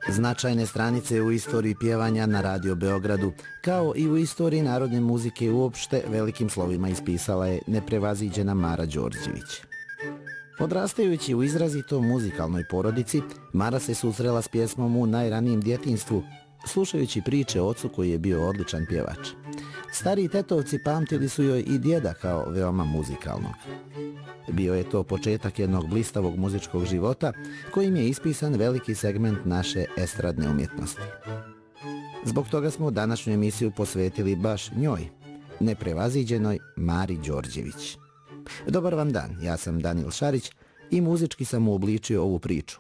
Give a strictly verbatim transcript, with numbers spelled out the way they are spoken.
Značajne stranice u istoriji pjevanja na Radio Beogradu, kao i u istoriji narodne muzike uopšte, velikim slovima ispisala je neprevaziđena Mara Đorđević. Odrastajući u izrazito muzikalnoj porodici, Mara se susrela s pjesmom u najranijem djetinjstvu, slušajući priče o ocu koji je bio odličan pjevač. Stariji tetovci pamtili su joj i djeda kao veoma muzikalnog. Bio je to početak jednog blistavog muzičkog života kojim je ispisan veliki segment naše estradne umjetnosti. Zbog toga smo današnju emisiju posvetili baš njoj, neprevaziđenoj Mari Đorđević. Dobar vam dan, ja sam Danijel Šarić i muzički sam uobličio ovu priču.